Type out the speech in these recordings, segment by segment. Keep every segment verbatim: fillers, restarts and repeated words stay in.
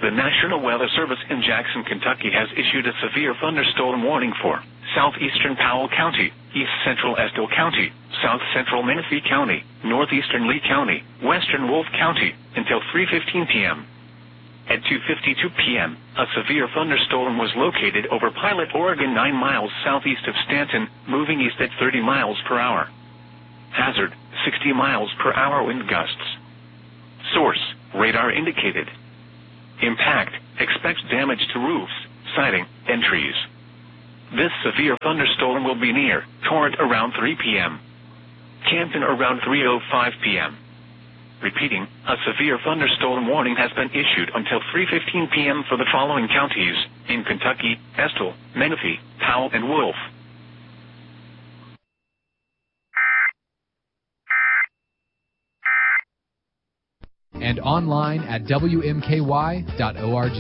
The National Weather Service in Jackson, Kentucky has issued a severe thunderstorm warning for southeastern Powell County, east central Estill County, south central Menifee County, northeastern Lee County, western Wolfe County, until three fifteen p.m. At two fifty-two p.m., a severe thunderstorm was located over Pilot, Oregon, nine miles southeast of Stanton, moving east at thirty miles per hour. Hazard, sixty miles per hour wind gusts. Source, radar indicated. Impact, expects damage to roofs, siding, and trees. This severe thunderstorm will be near Torrent around three p.m. Canton around three oh five p.m. Repeating, a severe thunderstorm warning has been issued until three fifteen p.m. for the following counties in Kentucky: Estill, Menifee, Powell, and Wolfe. And online at W M K Y dot org.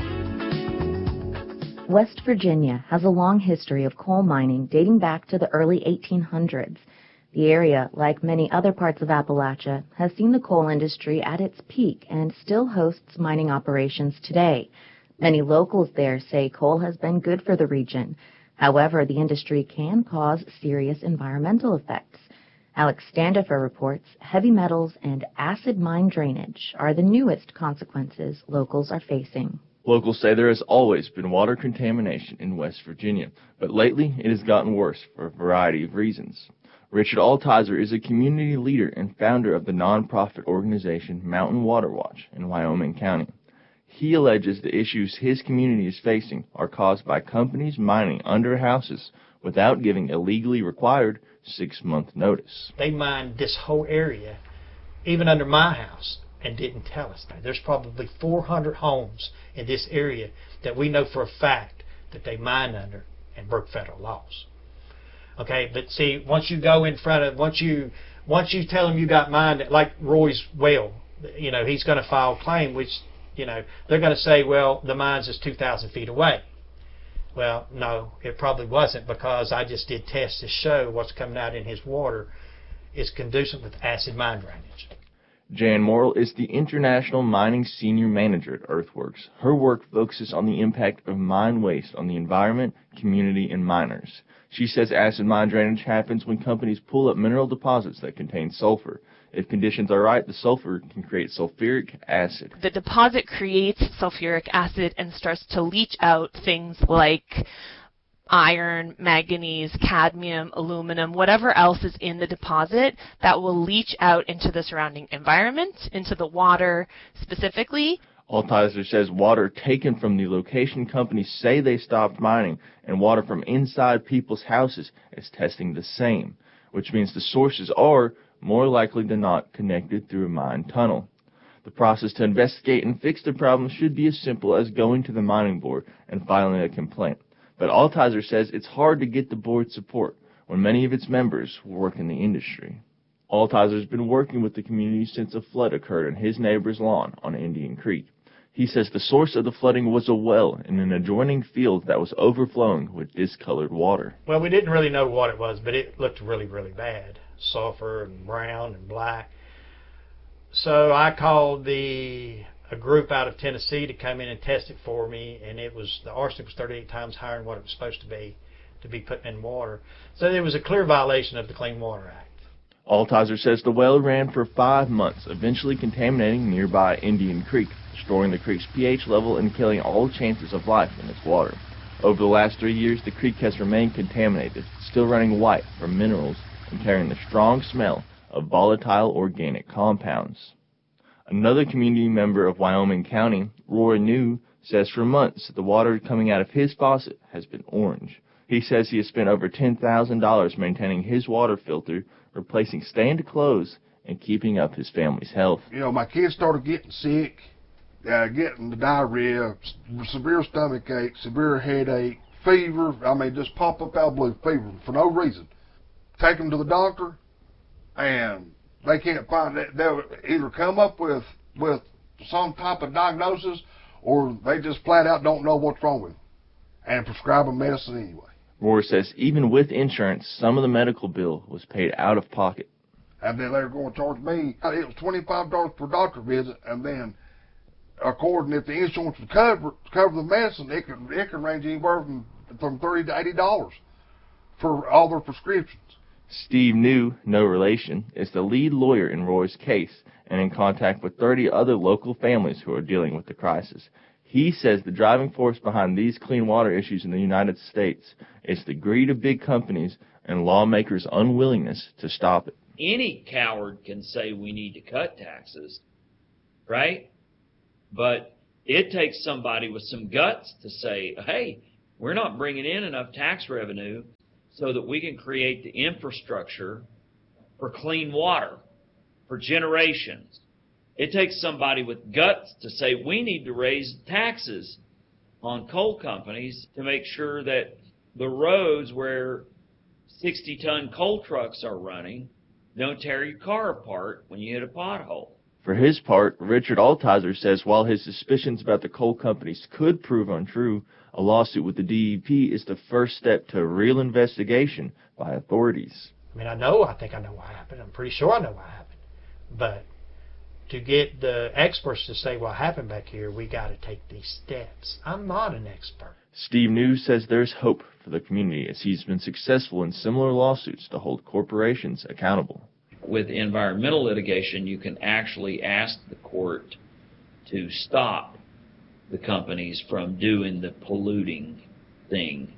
West Virginia has a long history of coal mining dating back to the early eighteen hundreds. The area, like many other parts of Appalachia, has seen the coal industry at its peak and still hosts mining operations today. Many locals there say coal has been good for the region. However, the industry can cause serious environmental effects. Alex Standifer reports heavy metals and acid mine drainage are the newest consequences locals are facing. Locals say there has always been water contamination in West Virginia, but lately it has gotten worse for a variety of reasons. Richard Altizer is a community leader and founder of the nonprofit organization Mountain Water Watch in Wyoming County. He alleges the issues his community is facing are caused by companies mining under houses without giving a legally required six-month notice. They mined this whole area, even under my house, and didn't tell us that. There's probably four hundred homes in this area that we know for a fact that they mined under and broke federal laws. Okay, but see, once you go in front of, once you once you tell them you got mined, like Roy's well, you know, he's going to file a claim, which, you know, they're going to say, well, the mine's is two thousand feet away. Well, no, it probably wasn't, because I just did tests to show what's coming out in his water is conducive with acid mine drainage. Jan Morrill is the International Mining Senior Manager at Earthworks. Her work focuses on the impact of mine waste on the environment, community, and miners. She says acid mine drainage happens when companies pull up mineral deposits that contain sulfur. If conditions are right, the sulfur can create sulfuric acid. The deposit creates sulfuric acid and starts to leach out things like iron, manganese, cadmium, aluminum, whatever else is in the deposit that will leach out into the surrounding environment, into the water specifically. Altizer says water taken from the location companies say they stopped mining and water from inside people's houses is testing the same, which means the sources are more likely than not connected through a mine tunnel. The process to investigate and fix the problem should be as simple as going to the mining board and filing a complaint. But Altizer says it's hard to get the board's support when many of its members work in the industry. Altizer's been working with the community since a flood occurred in his neighbor's lawn on Indian Creek. He says the source of the flooding was a well in an adjoining field that was overflowing with discolored water. Well, we didn't really know what it was, but it looked really, really bad. Sulfur and brown and black. So I called the a group out of Tennessee to come in and test it for me, and it was the arsenic was thirty-eight times higher than what it was supposed to be to be put in water. So there was a clear violation of the Clean Water Act. Altizer says the well ran for five months, eventually contaminating nearby Indian Creek, destroying the creek's pH level and killing all chances of life in its water. Over the last three years, the creek has remained contaminated, still running white from minerals and carrying the strong smell of volatile organic compounds. Another community member of Wyoming County, Roy New, says for months the water coming out of his faucet has been orange. He says he has spent over ten thousand dollars maintaining his water filter, replacing stained clothes, and keeping up his family's health. You know, my kids started getting sick, uh, getting the diarrhea, severe stomach ache, severe headache, fever. I mean, just pop up out of blue fever for no reason. Take them to the doctor, and they can't find it. They'll either come up with with some type of diagnosis, or they just flat out don't know what's wrong with them and prescribe them medicine anyway. Rohr says even with insurance, some of the medical bill was paid out of pocket. And then they were going to charge me, it was twenty-five dollars per doctor visit, and then according if the insurance would cover cover the medicine, it can it can range anywhere from from thirty to eighty dollars for all their prescriptions. Steve New, no relation, is the lead lawyer in Roy's case and in contact with thirty other local families who are dealing with the crisis. He says the driving force behind these clean water issues in the United States is the greed of big companies and lawmakers' unwillingness to stop it. Any coward can say we need to cut taxes, right? But it takes somebody with some guts to say, hey, we're not bringing in enough tax revenue so that we can create the infrastructure for clean water for generations. It takes somebody with guts to say we need to raise taxes on coal companies to make sure that the roads where sixty-ton coal trucks are running don't tear your car apart when you hit a pothole. For his part, Richard Altizer says while his suspicions about the coal companies could prove untrue, a lawsuit with the D E P is the first step to a real investigation by authorities. I mean, I know, I think I know what happened. I'm pretty sure I know what happened. But to get the experts to say what happened back here, we got to take these steps. I'm not an expert. Steve New says there's hope for the community as he's been successful in similar lawsuits to hold corporations accountable. With environmental litigation, you can actually ask the court to stop the companies from doing the polluting thing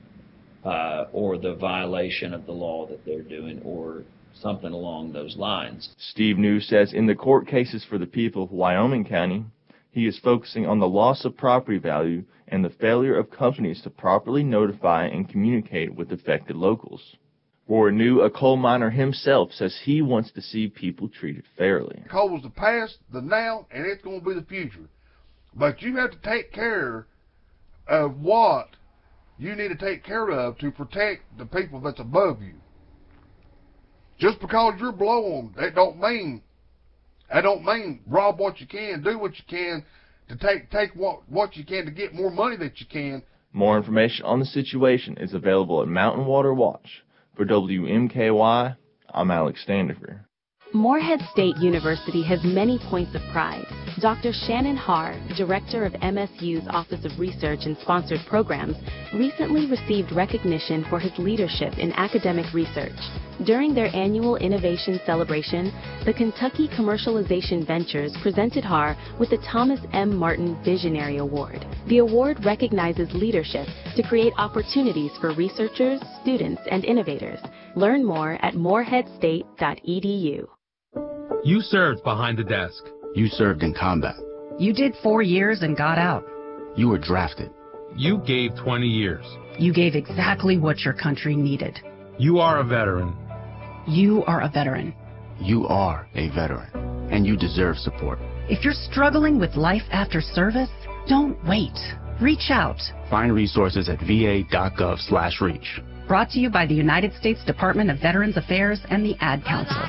uh, or the violation of the law that they're doing or something along those lines. Steve New says in the court cases for the people of Wyoming County, he is focusing on the loss of property value and the failure of companies to properly notify and communicate with affected locals. Roy New, a coal miner himself, says he wants to see people treated fairly. Coal is the past, the now, and it's going to be the future. But you have to take care of what you need to take care of to protect the people that's above you. Just because you're below them, that don't mean, that don't mean rob what you can, do what you can to take take what what you can to get more money that you can. More information on the situation is available at Mountain Water Watch. For W M K Y, I'm Alex Standifer. Morehead State University has many points of pride. Doctor Shannon Haar, director of M S U's Office of Research and Sponsored Programs, recently received recognition for his leadership in academic research. During their annual innovation celebration, the Kentucky Commercialization Ventures presented Haar with the Thomas M. Martin Visionary Award. The award recognizes leadership to create opportunities for researchers, students, and innovators. Learn more at morehead state dot e d u. You served behind the desk. You served in combat. You did four years and got out. You were drafted. You gave twenty years. You gave exactly what your country needed. You are a veteran. You are a veteran. You are a veteran, and you deserve support. If you're struggling with life after service, don't wait. Reach out. Find resources at v a dot gov slash reach. Brought to you by the United States Department of Veterans Affairs and the Ad Council.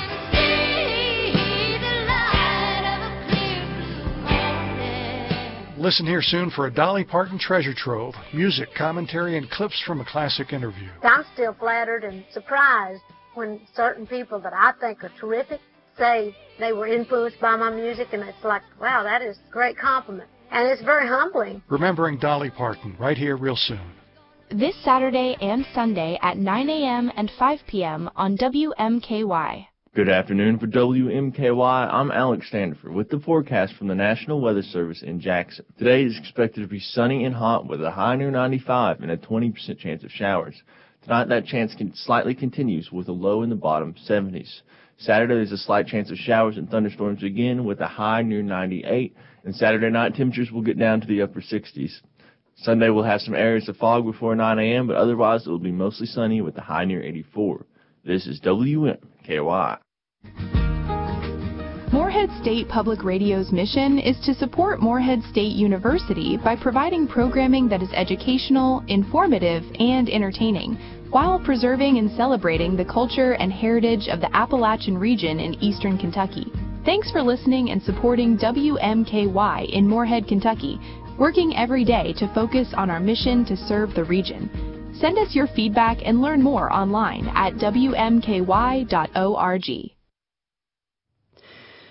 Listen here soon for a Dolly Parton treasure trove, music, commentary, and clips from a classic interview. I'm still flattered and surprised when certain people that I think are terrific say they were influenced by my music, and it's like, wow, that is a great compliment. And it's very humbling. Remembering Dolly Parton, right here real soon. This Saturday and Sunday at nine a m and five p m on W M K Y. Good afternoon for W M K Y. I'm Alex Standifer with the forecast from the National Weather Service in Jackson. Today is expected to be sunny and hot with a high near ninety-five and a twenty percent chance of showers. Tonight that chance can slightly continues with a low in the bottom seventies. Saturday there's a slight chance of showers and thunderstorms again with a high near ninety-eight, and Saturday night temperatures will get down to the upper sixties. Sunday we'll have some areas of fog before nine a m, but otherwise it will be mostly sunny with a high near eighty-four. This is W M K Y. Morehead State Public Radio's mission is to support Morehead State University by providing programming that is educational, informative, and entertaining, while preserving and celebrating the culture and heritage of the Appalachian region in eastern Kentucky. Thanks for listening and supporting W M K Y in Morehead, Kentucky, working every day to focus on our mission to serve the region. Send us your feedback and learn more online at w m k y dot org.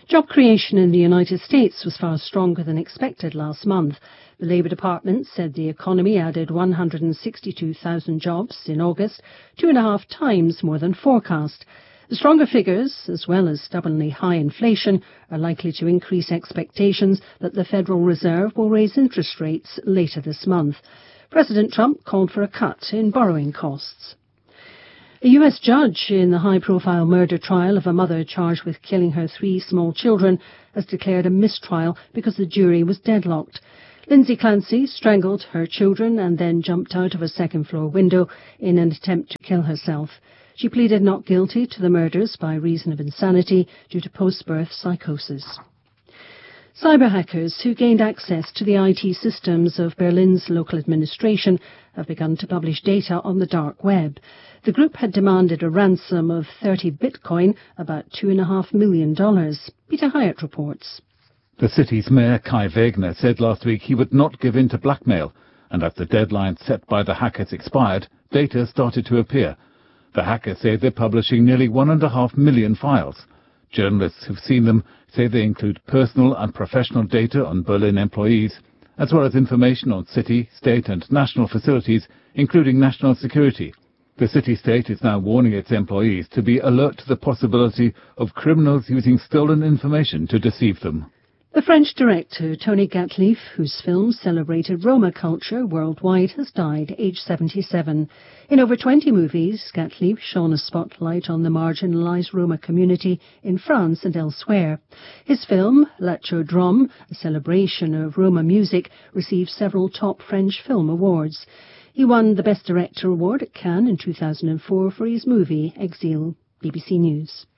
Job creation in the United States was far stronger than expected last month. The Labour Department said the economy added one hundred sixty-two thousand jobs in August, two and a half times more than forecast. The stronger figures, as well as stubbornly high inflation, are likely to increase expectations that the Federal Reserve will raise interest rates later this month. President Trump called for a cut in borrowing costs. A U S judge in the high-profile murder trial of a mother charged with killing her three small children has declared a mistrial because the jury was deadlocked. Lindsay Clancy strangled her children and then jumped out of a second-floor window in an attempt to kill herself. She pleaded not guilty to the murders by reason of insanity due to post-birth psychosis. Cyber hackers who gained access to the I T systems of Berlin's local administration have begun to publish data on the dark web. The group had demanded a ransom of thirty bitcoin, about two and a half million dollars. Peter Hyatt reports. The city's mayor, Kai Wegner, said last week he would not give in to blackmail, and as the deadline set by the hackers expired, data started to appear. The hackers say they're publishing nearly one and a half million files. Journalists who've seen them say they include personal and professional data on Berlin employees, as well as information on city, state and national facilities, including national security. The city-state is now warning its employees to be alert to the possibility of criminals using stolen information to deceive them. The French director Tony Gatliff, whose films celebrated Roma culture worldwide, has died, aged seventy-seven. In over twenty movies, Gatliff shone a spotlight on the marginalised Roma community in France and elsewhere. His film, La Chaudrome, a celebration of Roma music, received several top French film awards. He won the Best Director award at Cannes in two thousand four for his movie Exile. B B C News.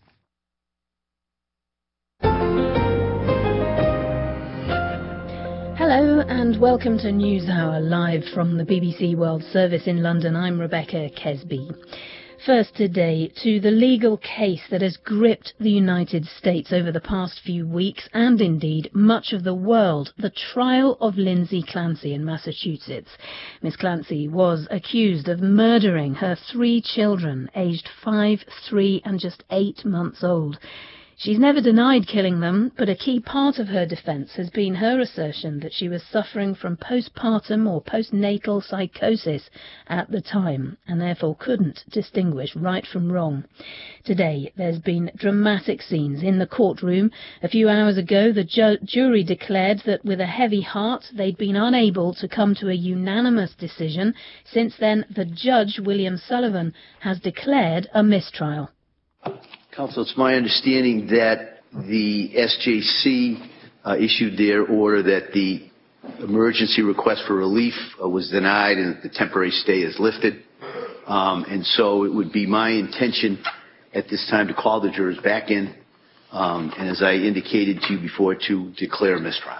Hello and welcome to NewsHour, live from the B B C World Service in London. I'm Rebecca Kesby. First today, to the legal case that has gripped the United States over the past few weeks, and indeed much of the world, the trial of Lindsay Clancy in Massachusetts. Miss Clancy was accused of murdering her three children, aged five, three and just eight months old. She's never denied killing them, but a key part of her defence has been her assertion that she was suffering from postpartum or postnatal psychosis at the time, and therefore couldn't distinguish right from wrong. Today, there's been dramatic scenes in the courtroom. A few hours ago, the ju- jury declared that with a heavy heart, they'd been unable to come to a unanimous decision. Since then, the judge, William Sullivan, has declared a mistrial. Counsel, it's my understanding that the S J C uh, issued their order that the emergency request for relief uh, was denied and the temporary stay is lifted. Um, and so it would be my intention at this time to call the jurors back in um, and, as I indicated to you before, to declare a mistrial.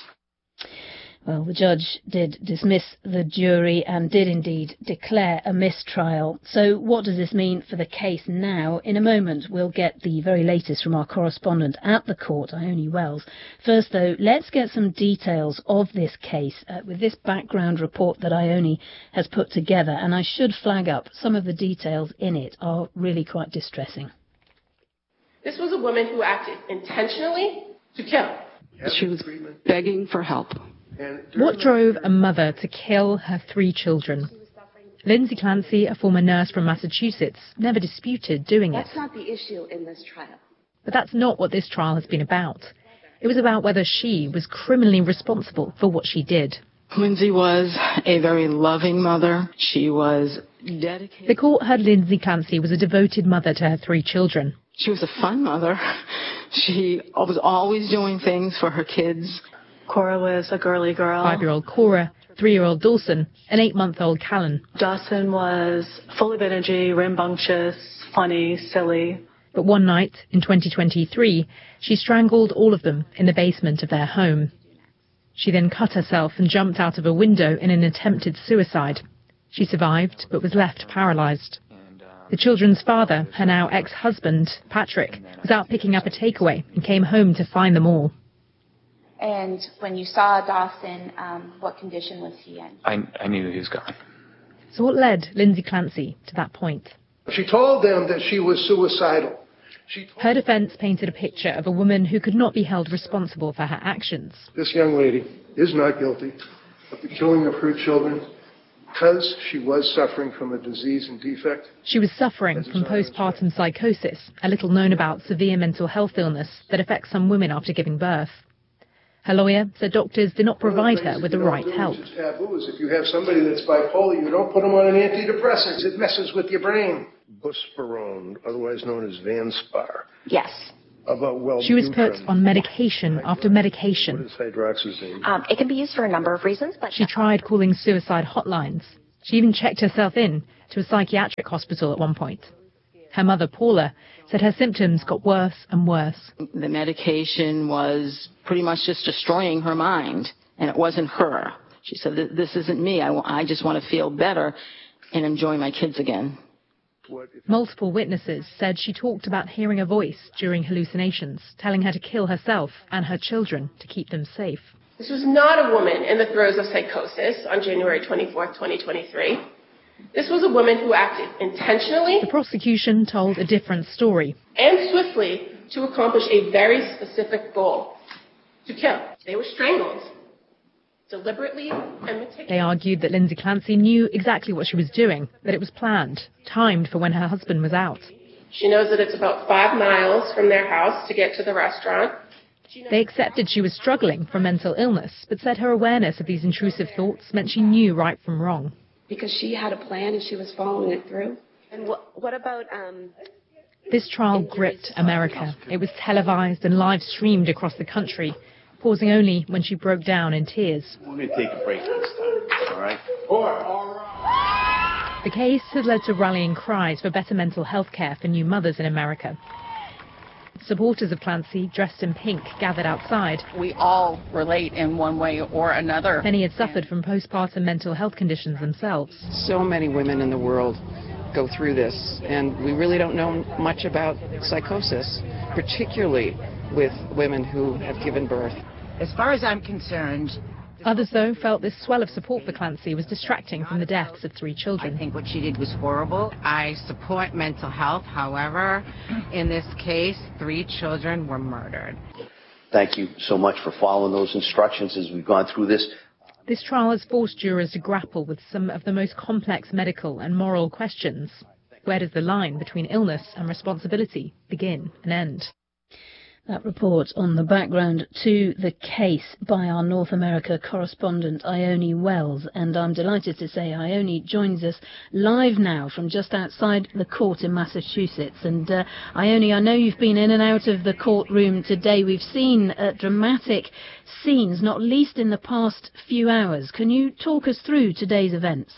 Well, the judge did dismiss the jury and did indeed declare a mistrial. So what does this mean for the case now? In a moment, we'll get the very latest from our correspondent at the court, Ione Wells. First, though, let's get some details of this case uh, with this background report that Ione has put together. And I should flag up, some of the details in it are really quite distressing. This was a woman who acted intentionally to kill. She was begging for help. What drove a mother to kill her three children? Lindsay Clancy, a former nurse from Massachusetts, never disputed doing it. That's not the issue in this trial. But that's not what this trial has been about. It was about whether she was criminally responsible for what she did. Lindsay was a very loving mother. She was dedicated. The court heard Lindsay Clancy was a devoted mother to her three children. She was a fun mother. She was always doing things for her kids. Cora was a girly girl. Five-year-old Cora, three-year-old Dawson, and eight-month-old Callan. Dawson was full of energy, rambunctious, funny, silly. But one night, in twenty twenty-three, she strangled all of them in the basement of their home. She then cut herself and jumped out of a window in an attempted suicide. She survived, but was left paralysed. The children's father, her now ex-husband, Patrick, was out picking up a takeaway and came home to find them all. And when you saw Dawson, um, what condition was he in? I, I knew he was gone. So what led Lindsay Clancy to that point? She told them that she was suicidal Her defense painted a picture of a woman who could not be held responsible for her actions. This young lady is not guilty of the killing of her children because she was suffering from a disease and defect. She was suffering from postpartum psychosis, a little known about severe mental health illness that affects some women after giving birth. Her lawyer said doctors did not provide her with the right help. Which is taboo is if you have somebody that's bipolar, you don't put them on an antidepressant. It messes with your brain. Buspirone, otherwise known as Vanspar. Yes. About well. She was put on medication after medication. What is hydroxyzine? Um, it can be used for a number of reasons, but she tried calling suicide hotlines. She even checked herself in to a psychiatric hospital at one point. Her mother, Paula, said her symptoms got worse and worse. The medication was pretty much just destroying her mind, and it wasn't her. She said, this isn't me. I, I just want to feel better and enjoy my kids again. Multiple witnesses said she talked about hearing a voice during hallucinations, telling her to kill herself and her children to keep them safe. This was not a woman in the throes of psychosis on January twenty-fourth, twenty twenty-three. This was a woman who acted intentionally. The prosecution told a different story. And swiftly to accomplish a very specific goal, to kill. They were strangled, deliberately and meticulously. They argued that Lindsay Clancy knew exactly what she was doing, that it was planned, timed for when her husband was out. She knows that it's about five miles from their house to get to the restaurant. They accepted she was struggling from mental illness, but said her awareness of these intrusive thoughts meant she knew right from wrong. Because she had a plan and she was following it through. And what, what about... Um, this trial gripped America. It was televised and live-streamed across the country, pausing only when she broke down in tears. We're going to take a break this time, all right? All right, all right. The case has led to rallying cries for better mental health care for new mothers in America. Supporters of Clancy, dressed in pink, gathered outside. We all relate in one way or another. Many had suffered from postpartum mental health conditions themselves. So many women in the world go through this, and we really don't know much about psychosis, particularly with women who have given birth. As far as I'm concerned... Others, though, felt this swell of support for Clancy was distracting from the deaths of three children. I think what she did was horrible. I support mental health. However, in this case, three children were murdered. Thank you so much for following those instructions as we've gone through this. This trial has forced jurors to grapple with some of the most complex medical and moral questions. Where does the line between illness and responsibility begin and end? That report on the background to the case by our North America correspondent Ione Wells, and I'm delighted to say Ione joins us live now from just outside the court in Massachusetts. And uh, Ione, I know you've been in and out of the courtroom today. We've seen uh, dramatic scenes, not least in the past few hours. Can you talk us through today's events?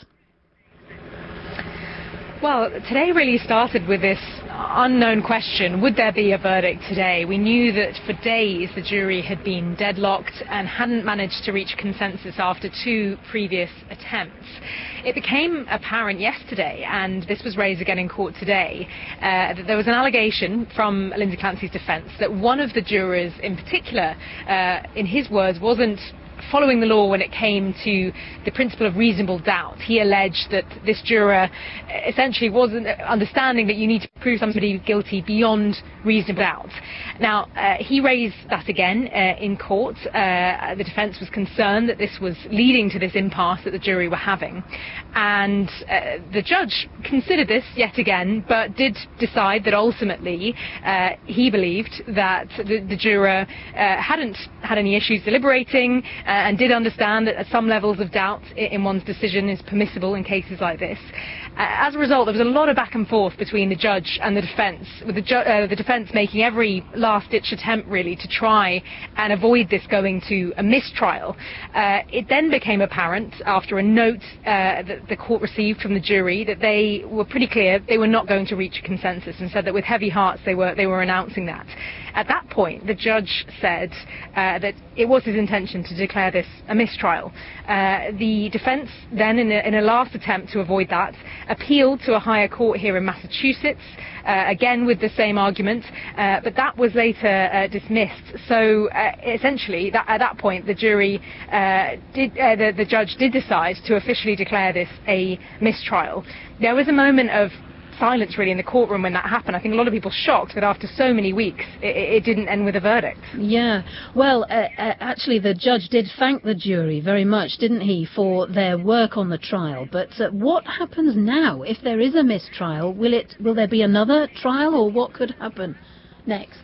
Well, today really started with this unknown question. Would there be a verdict today? We knew that for days the jury had been deadlocked and hadn't managed to reach consensus after two previous attempts. It became apparent yesterday, and this was raised again in court today, uh, that there was an allegation from Lindsay Clancy's defence that one of the jurors in particular, uh, in his words, wasn't following the law when it came to the principle of reasonable doubt. He alleged that this juror essentially wasn't understanding that you need to prove somebody guilty beyond reasonable doubt. Now, uh, he raised that again uh, in court. Uh, the defence was concerned that this was leading to this impasse that the jury were having. And uh, the judge considered this yet again, but did decide that ultimately uh, he believed that the, the juror uh, hadn't had any issues deliberating, Uh, and did understand that some levels of doubt in one's decision is permissible in cases like this. Uh, as a result, there was a lot of back and forth between the judge and the defence, with the, ju uh, the defence making every last-ditch attempt, really, to try and avoid this going to a mistrial. Uh, it then became apparent, after a note uh, that the court received from the jury, that they were pretty clear they were not going to reach a consensus, and said that with heavy hearts they were, they were announcing that. At that point, the judge said uh, that it was his intention to declare this a mistrial. Uh, the defence then, in a, in a last attempt to avoid that, appealed to a higher court here in Massachusetts, uh, again with the same argument, uh, but that was later uh, dismissed. So uh, essentially, that, at that point, the jury uh, did, uh, the, the judge did decide to officially declare this a mistrial. There was a moment of silence really in the courtroom when that happened. I think a lot of people shocked that after so many weeks it, it didn't end with a verdict. Yeah, well, uh, uh, actually the judge did thank the jury very much, didn't he, for their work on the trial. But uh, what happens now if there is a mistrial? Will it? Will there be another trial, or what could happen next?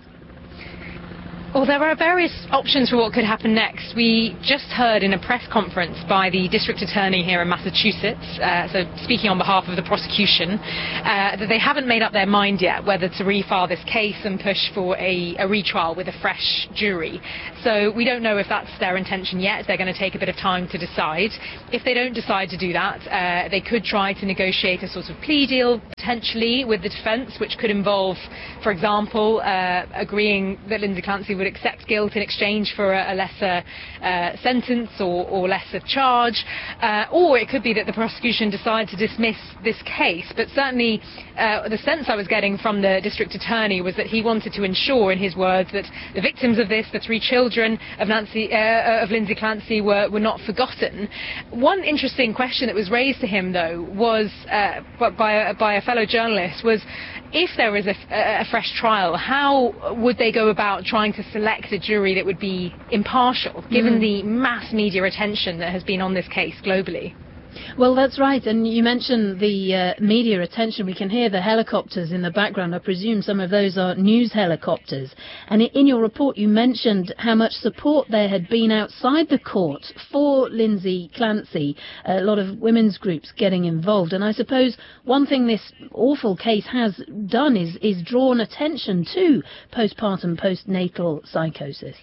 Well, there are various options for what could happen next. We just heard in a press conference by the district attorney here in Massachusetts, uh, so speaking on behalf of the prosecution, uh, that they haven't made up their mind yet whether to refile this case and push for a, a retrial with a fresh jury. So we don't know if that's their intention yet. They're going to take a bit of time to decide. If they don't decide to do that, uh, they could try to negotiate a sort of plea deal potentially with the defence, which could involve, for example, uh, agreeing that Lindsay Clancy would accept guilt in exchange for a, a lesser uh, sentence or, or lesser charge, uh, or it could be that the prosecution decide to dismiss this case. But certainly uh, the sense I was getting from the district attorney was that he wanted to ensure, in his words, that the victims of this, the three children of Nancy uh, of Lindsay Clancy, were, were not forgotten. One interesting question that was raised to him, though, was uh, by, a, by a fellow journalist, was if there was a, a fresh trial, how would they go about trying to select a jury that would be impartial, given mm. the mass media attention that has been on this case globally? Well, that's right. And you mentioned the uh, media attention. We can hear the helicopters in the background. I presume some of those are news helicopters. And in your report, you mentioned how much support there had been outside the court for Lindsay Clancy, a lot of women's groups getting involved. And I suppose one thing this awful case has done is, is drawn attention to postpartum, postnatal psychosis.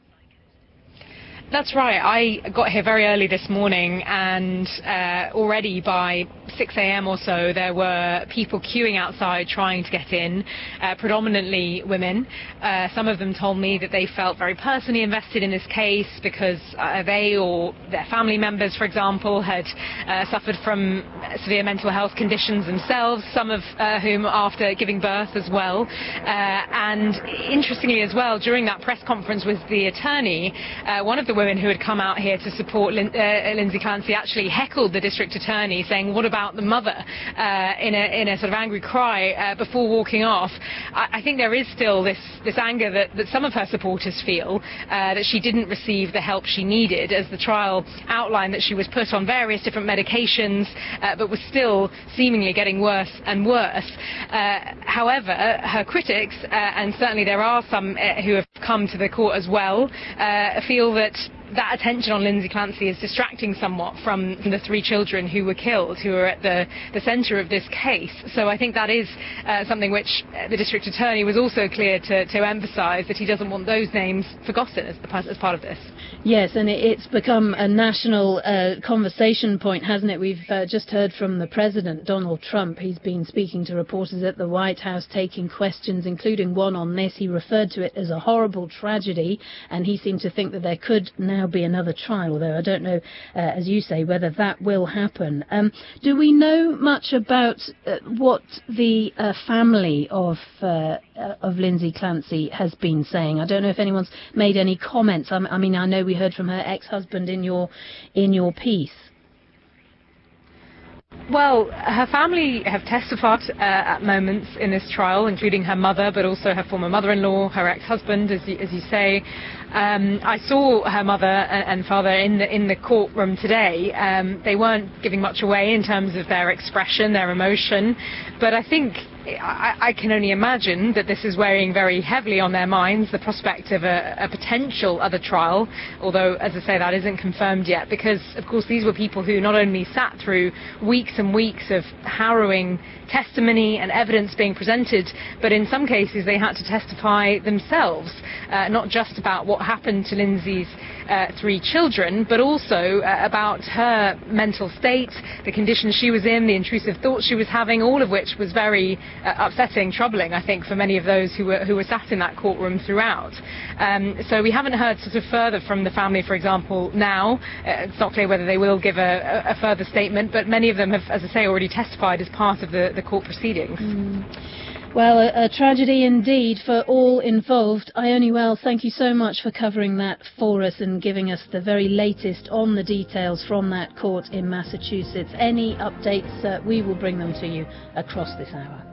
That's right. I got here very early this morning, and uh, already by six a m or so there were people queuing outside trying to get in, uh, predominantly women. Uh, some of them told me that they felt very personally invested in this case because uh, they or their family members, for example, had uh, suffered from severe mental health conditions themselves, some of uh, whom after giving birth as well. Uh, and interestingly as well, during that press conference with the attorney, uh, one of the women who had come out here to support Lin- uh, Lindsay Clancy actually heckled the district attorney, saying, "What about the mother?" uh, in a in a sort of angry cry uh, before walking off. I, I think there is still this this anger that, that some of her supporters feel uh, that she didn't receive the help she needed, as the trial outlined that she was put on various different medications, uh, but was still seemingly getting worse and worse. Uh, however, her critics, uh, and certainly there are some uh, who have come to the court as well, uh, feel that that attention on Lindsay Clancy is distracting somewhat from the three children who were killed, who are at the, the centre of this case. So I think that is uh, something which the district attorney was also clear to, to emphasise, that he doesn't want those names forgotten as, as part of this. Yes, and it's become a national uh, conversation point, hasn't it? We've uh, just heard from the President, Donald Trump. He's been speaking to reporters at the White House, taking questions, including one on this. He referred to it as a horrible tragedy, and he seemed to think that there could now be another trial, although I don't know, uh, as you say, whether that will happen. Um, do we know much about uh, what the uh, family of uh, of Lindsay Clancy has been saying? I don't know if anyone's made any comments. I, I mean, I know we heard from her ex-husband in your in your piece. Well, her family have testified uh, at moments in this trial, including her mother, but also her former mother-in-law, her ex-husband, as you, as you say. Um, I saw her mother and father in the in the courtroom today. Um, they weren't giving much away in terms of their expression, their emotion, but I think I, I can only imagine that this is weighing very heavily on their minds, the prospect of a, a potential other trial, although, as I say, that isn't confirmed yet, because, of course, these were people who not only sat through weeks and weeks of harrowing testimony and evidence being presented, but in some cases they had to testify themselves, uh, not just about what happened to Lindsay's uh, three children, but also uh, about her mental state, the condition she was in, the intrusive thoughts she was having, all of which was very uh, upsetting, troubling, I think, for many of those who were who were sat in that courtroom throughout. Um, so we haven't heard sort of further from the family, for example, now. Uh, it's not clear whether they will give a, a further statement, but many of them have, as I say, already testified as part of the, the court proceedings. Mm. Well, a, a tragedy indeed for all involved. Ione Wells, thank you so much for covering that for us and giving us the very latest on the details from that court in Massachusetts. Any updates, uh, we will bring them to you across this hour.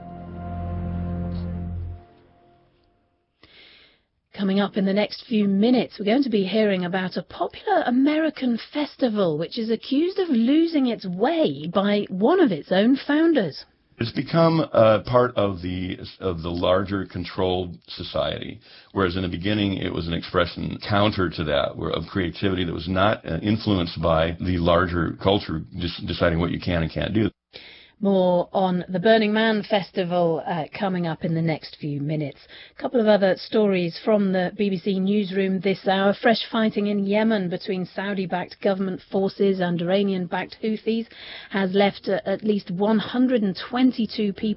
Coming up in the next few minutes, we're going to be hearing about a popular American festival which is accused of losing its way by one of its own founders. It's become a part of the of the larger controlled society, whereas in the beginning it was an expression counter to that, where of creativity that was not uh, influenced by the larger culture just deciding what you can and can't do. More on the Burning Man Festival uh, coming up in the next few minutes. A couple of other stories from the B B C newsroom this hour. Fresh fighting in Yemen between Saudi-backed government forces and Iranian-backed Houthis has left uh, at least one hundred twenty-two people